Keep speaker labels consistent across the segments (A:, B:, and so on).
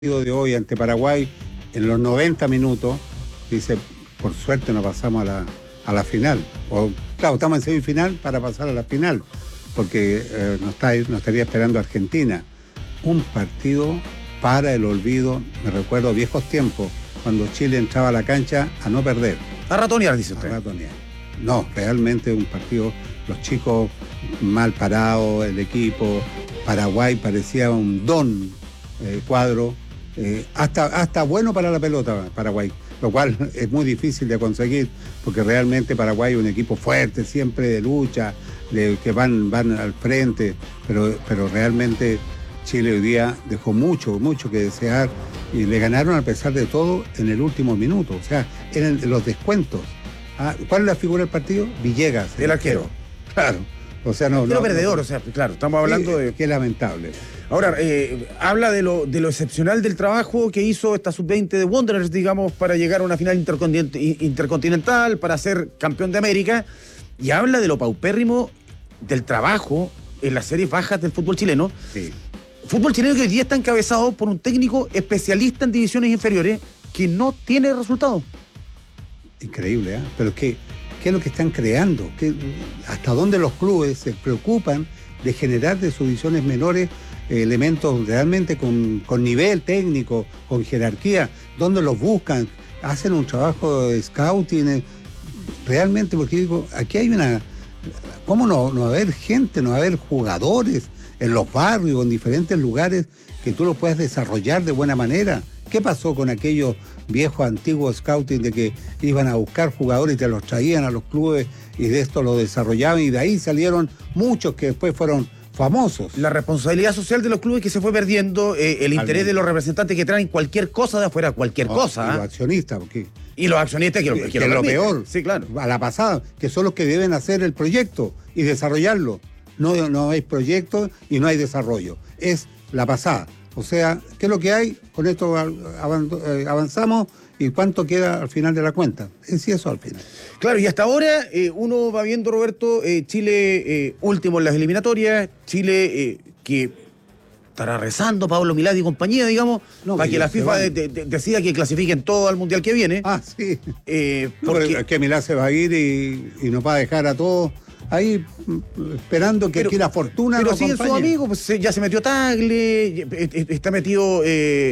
A: de hoy ante Paraguay, en los 90 minutos, dice, por suerte no pasamos a la final. O, claro, estamos en semifinal para pasar a la final, porque nos estaría esperando Argentina. Un partido para el olvido, me recuerdo viejos tiempos, cuando Chile entraba a la cancha a no perder.
B: A ratonear, dice usted.
A: A ratonear. No, realmente un partido, los chicos mal parados, el equipo, Paraguay parecía un don cuadro. Hasta bueno para la pelota Paraguay, lo cual es muy difícil de conseguir, porque realmente Paraguay es un equipo fuerte, siempre de lucha, que van al frente, pero realmente Chile hoy día dejó mucho que desear y le ganaron a pesar de todo en el último minuto, o sea, en los descuentos. ¿Cuál es la figura del partido? Villegas.
B: El arquero.
A: Claro. O sea, no.
B: Pero perdedor, o sea, claro, estamos hablando de.
A: Qué lamentable.
B: Ahora, habla de lo excepcional del trabajo que hizo esta sub-20 de Wanderers, digamos, para llegar a una final intercontinental, para ser campeón de América, y habla de lo paupérrimo del trabajo en las series bajas del fútbol chileno.
A: Sí.
B: Fútbol chileno que hoy día está encabezado por un técnico especialista en divisiones inferiores que no tiene resultados.
A: Increíble, ¿eh? Pero ¿qué es lo que están creando? ¿Hasta dónde los clubes se preocupan de generar de sus divisiones menores elementos realmente con nivel técnico, con jerarquía? ¿Dónde los buscan? Hacen un trabajo de scouting realmente, porque digo, aquí hay una... ¿Cómo no va a haber gente, no va a haber jugadores en los barrios, en diferentes lugares, que tú los puedas desarrollar de buena manera? ¿Qué pasó con aquellos viejos antiguos scouting de que iban a buscar jugadores y te los traían a los clubes y de esto lo desarrollaban, y de ahí salieron muchos que después fueron famosos?
B: La responsabilidad social de los clubes que se fue perdiendo, el interés de los representantes que traen cualquier cosa de afuera, cualquier cosa.
A: Y los accionistas, porque...
B: Y los accionistas que
A: es lo peor.
B: Sí, claro.
A: A la pasada, que son los que deben hacer el proyecto y desarrollarlo. No hay proyecto y no hay desarrollo. Es la pasada. O sea, ¿qué es lo que hay? Con esto avanzamos. ¿Y cuánto queda al final de la cuenta? Es eso al final.
B: Claro, y hasta ahora uno va viendo, Roberto, Chile último en las eliminatorias, Chile que estará rezando Pablo Milad y compañía, digamos, para que la FIFA decida que clasifiquen todo al Mundial que viene.
A: Ah, sí.
B: Porque
A: que Milad se va a ir y nos va a dejar a todos ahí esperando que aquí la fortuna
B: pero
A: nos
B: siguen
A: acompañe.
B: sus amigos, pues ya se metió Tagle, está metido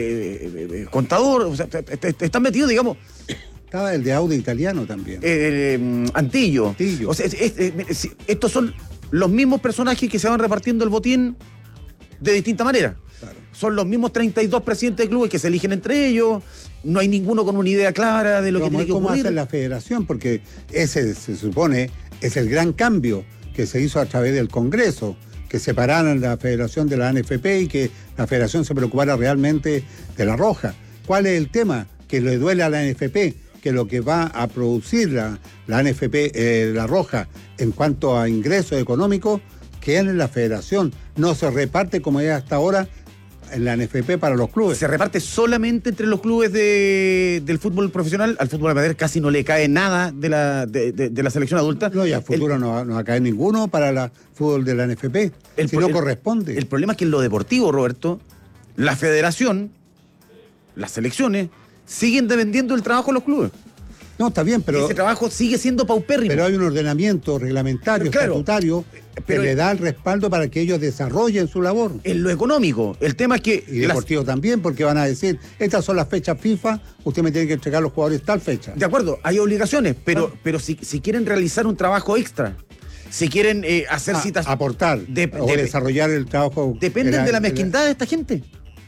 B: Contador, o sea, están metidos, digamos.
A: Estaba el de Audi italiano también.
B: Antillo.
A: Antillo.
B: O sea, estos son los mismos personajes que se van repartiendo el botín de distinta manera.
A: Claro.
B: Son los mismos 32 presidentes de clubes que se eligen entre ellos. No hay ninguno con una idea clara de lo que tiene que ocurrir.
A: ¿Cómo hace la federación? Porque ese, se supone, es el gran cambio que se hizo a través del Congreso, que separaran la federación de la ANFP y que la federación se preocupara realmente de la roja. ¿Cuál es el tema? Que le duele a la ANFP, que lo que va a producir la ANFP, la roja, en cuanto a ingresos económicos, quedan en la federación. No se reparte como es hasta ahora en la ANFP para los clubes.
B: Se reparte solamente entre los clubes del fútbol profesional. Al fútbol amateur casi no le cae nada de la selección adulta.
A: No, y a futuro no va a caer ninguno para el fútbol de la ANFP, si no corresponde.
B: El problema es que en lo deportivo, Roberto, la federación, las selecciones, siguen dependiendo del trabajo de los clubes.
A: No, está bien, pero...
B: Ese trabajo sigue siendo paupérrimo.
A: Pero hay un ordenamiento reglamentario, estatutario, que le da el respaldo para que ellos desarrollen su labor.
B: En lo económico, el tema es que...
A: Y deportivo también, porque van a decir, estas son las fechas FIFA, usted me tiene que entregar los jugadores tal fecha.
B: De acuerdo, hay obligaciones, pero si quieren realizar un trabajo extra, si quieren hacer citas...
A: Aportar o desarrollar el trabajo...
B: Dependen de la mezquindad de esta gente.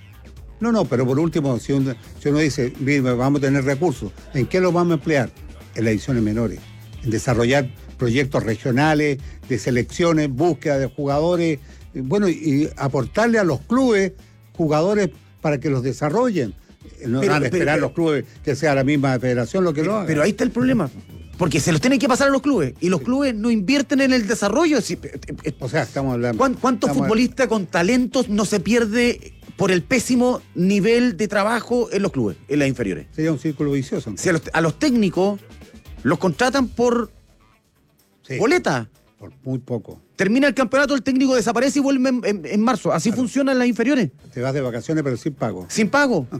A: No, pero por último, si uno dice, vamos a tener recursos, ¿en qué los vamos a emplear? En las ediciones menores, en desarrollar proyectos regionales, de selecciones, búsqueda de jugadores, bueno, y aportarle a los clubes jugadores para que los desarrollen. No van a esperar los clubes que sea la misma federación lo que lo haga.
B: Pero ahí está el problema. Porque se los tienen que pasar a los clubes y los clubes no invierten en el desarrollo.
A: O sea, estamos hablando...
B: ¿Cuántos futbolistas con talentos no se pierde por el pésimo nivel de trabajo en los clubes, en las inferiores?
A: Sería un círculo vicioso.
B: Si a los técnicos los contratan por boleta.
A: por muy poco.
B: Termina el campeonato, el técnico desaparece y vuelve en marzo. ¿Así funcionan las inferiores?
A: Te vas de vacaciones pero sin pago.
B: Sin pago.